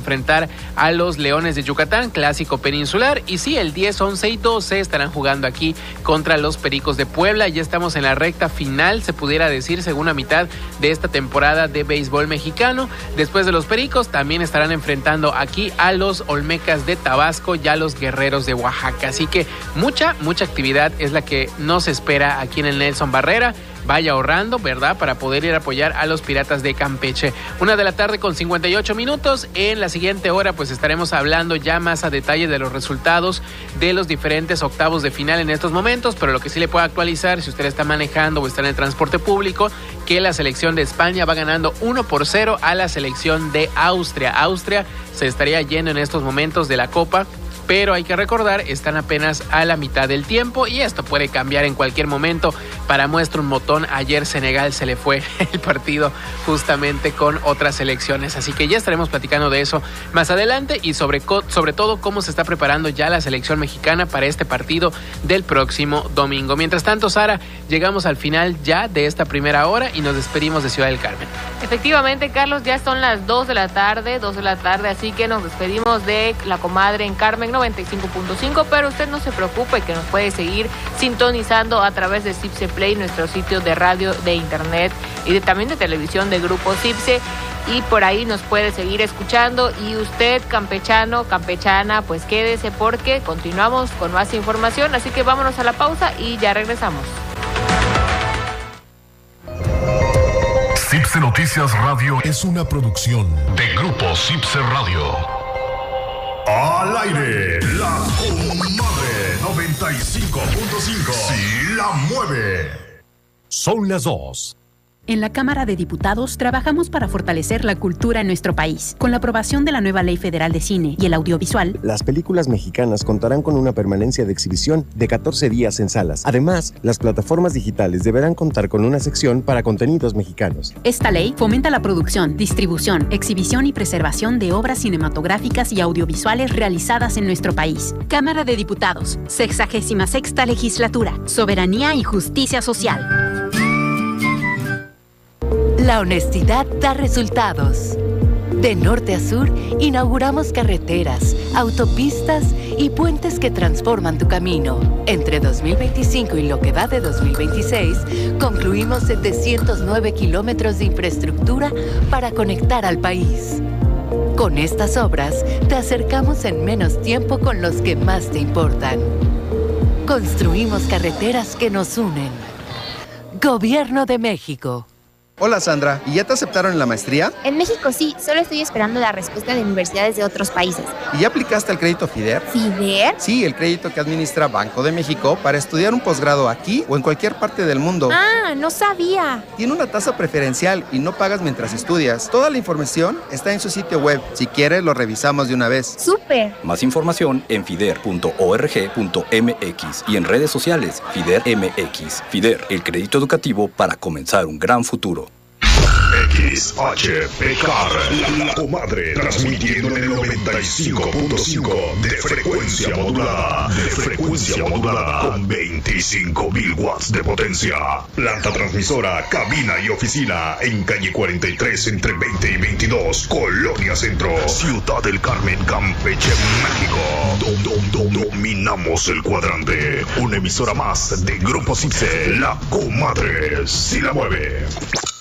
enfrentar a los Leones de Yucatán, clásico peninsular. Y sí, el 10, 11 y 12 estarán jugando aquí contra los Pericos de Puebla. Ya estamos en la recta final, se pudiera decir, segunda mitad de esta temporada de béisbol mexicano. Después de los Pericos, también estarán enfrentando aquí a los Olmecas de Tabasco y a los Guerreros de Oaxaca. Así que mucha actividad es la que nos espera aquí en el Nelson Barrera. Vaya ahorrando, ¿verdad?, para poder ir a apoyar a los Piratas de Campeche. 1:58 p.m. En la siguiente hora, pues estaremos hablando ya más a detalle de los resultados de los diferentes octavos de final en estos momentos, pero lo que sí le puedo actualizar, si usted está manejando o está en el transporte público, que la selección de España va ganando 1-0 a la selección de Austria. Austria se estaría yendo en estos momentos de la Copa, pero hay que recordar, están apenas a la mitad del tiempo y esto puede cambiar en cualquier momento. Para muestra un botón, ayer Senegal se le fue el partido justamente con otras selecciones, así que ya estaremos platicando de eso más adelante y sobre todo cómo se está preparando ya la selección mexicana para este partido del próximo domingo. Mientras tanto, Sara, llegamos al final ya de esta primera hora y nos despedimos de Ciudad del Carmen. Efectivamente, Carlos, ya son las 2 de la tarde, así que nos despedimos de La Comadre en Carmen 95.5, pero usted no se preocupe que nos puede seguir sintonizando a través de Cipse Play, nuestro sitio de radio, de internet y también de televisión de Grupo Cipse, y por ahí nos puede seguir escuchando. Y usted, campechano, campechana, pues quédese porque continuamos con más información, así que vámonos a la pausa y ya regresamos. Cipse Noticias Radio es una producción de Grupo Cipse Radio. Al aire, La Comadre 95.5. Sí la mueve. Son las 2. En la Cámara de Diputados trabajamos para fortalecer la cultura en nuestro país. Con la aprobación de la nueva Ley Federal de Cine y el Audiovisual, las películas mexicanas contarán con una permanencia de exhibición de 14 días en salas. Además, las plataformas digitales deberán contar con una sección para contenidos mexicanos. Esta ley fomenta la producción, distribución, exhibición y preservación de obras cinematográficas y audiovisuales realizadas en nuestro país. Cámara de Diputados, 66ª Legislatura, Soberanía y Justicia Social. La honestidad da resultados. De norte a sur, inauguramos carreteras, autopistas y puentes que transforman tu camino. Entre 2025 y lo que va de 2026, concluimos 709 kilómetros de infraestructura para conectar al país. Con estas obras, te acercamos en menos tiempo con los que más te importan. Construimos carreteras que nos unen. Gobierno de México. Hola Sandra, ¿y ya te aceptaron en la maestría? En México sí, solo estoy esperando la respuesta de universidades de otros países. ¿Y ya aplicaste al crédito FIDER? ¿FIDER? Sí, el crédito que administra Banco de México para estudiar un posgrado aquí o en cualquier parte del mundo. Ah, no sabía. Tiene una tasa preferencial y no pagas mientras estudias. Toda la información está en su sitio web. Si quieres, lo revisamos de una vez. ¡Súper! Más información en fider.org.mx y en redes sociales FIDER MX. FIDER, el crédito educativo para comenzar un gran futuro. XHPCAR, la Comadre, transmitiendo en el 95.5 de frecuencia modulada, con 25.000 watts de potencia. Planta transmisora, cabina y oficina en calle 43 entre 20 y 22, Colonia Centro, Ciudad del Carmen, Campeche, México. Dominamos el cuadrante. Una emisora más de Grupo Cipse, La Comadre, si la mueve.